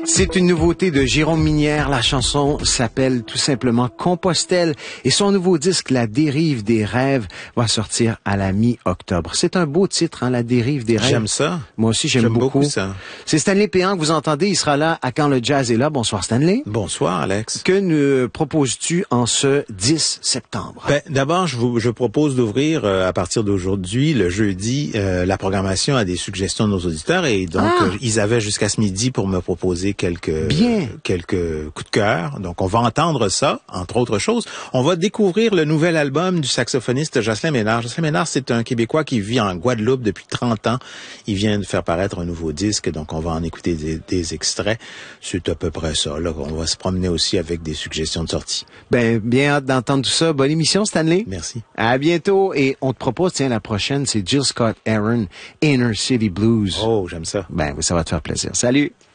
C'est une nouveauté de Jérôme Minière. La chanson s'appelle tout simplement Compostelle et son nouveau disque La Dérive des rêves va sortir à la mi-octobre. C'est un beau titre, hein, La Dérive des rêves. J'aime ça. Moi aussi, j'aime beaucoup ça. C'est Stanley Péan que vous entendez. Il sera là à Quand le jazz est là. Bonsoir Stanley. Bonsoir Alex. Que nous proposes-tu en ce 10 septembre? D'abord, je propose d'ouvrir à partir d'aujourd'hui, le jeudi, la programmation à des suggestions de nos auditeurs et donc ils avaient jusqu'à ce midi pour me proposer quelques coups de cœur. Donc, on va entendre ça, entre autres choses. On va découvrir le nouvel album du saxophoniste Jocelyn Ménard. Jocelyn Ménard, c'est un Québécois qui vit en Guadeloupe depuis 30 ans. Il vient de faire paraître un nouveau disque, donc on va en écouter des extraits. C'est à peu près ça. Là, on va se promener aussi avec des suggestions de sortie. Bien hâte d'entendre tout ça. Bonne émission, Stanley. Merci. À bientôt. Et on te propose, la prochaine, c'est Jill Scott-Heron, Inner City Blues. Oh, j'aime ça. Ça va te faire plaisir. Salut.